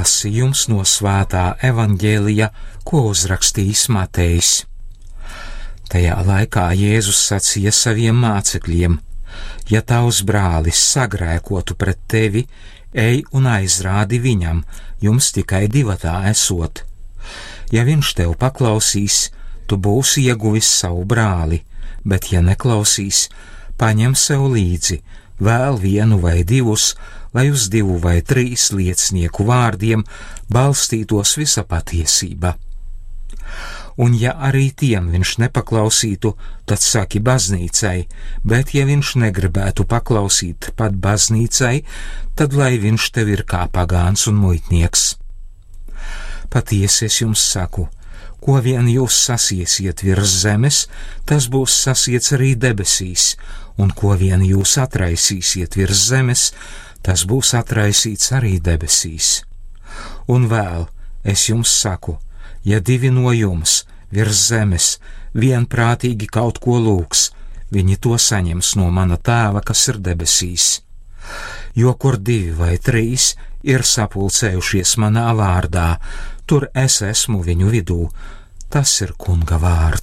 Lasījums no Svētā evaņģēlija, ko uzrakstījis Matejs. Tajā laikā Jēzus sacīja saviem mācekļiem: ja tavs brālis sagrēkotu pret tevi, ej un aizrādi viņam, jums tikai divatā esot. Ja viņš tev paklausīs, tu būsi ieguvis savu brāli, bet ja neklausīs, paņem sev līdzi vēl vienu vai divus, lai uz 2 vai 3 liecinieku vārdiem balstītos visa patiesība. Un ja arī tiem viņš nepaklausītu, tad saki baznīcai, bet ja viņš negribētu paklausīt pat baznīcai, tad lai viņš tev ir kā pagāns un muitnieks. Patiesi es jums saku, ko vien jūs sasiesiet virs zemes, tas būs sasiets arī debesīs, un ko vien jūs atraisīsiet virs zemes, tas būs atraisīts arī debesīs. Un vēl, es jums saku, ja 2 no jums virs zemes vienprātīgi kaut ko lūgs, viņi to saņems no mana tēva, kas ir debesīs. Jo kur 2 vai 3 ir sapulcējušies manā vārdā, tur es esmu viņu vidū. Tas ir Kunga vārds.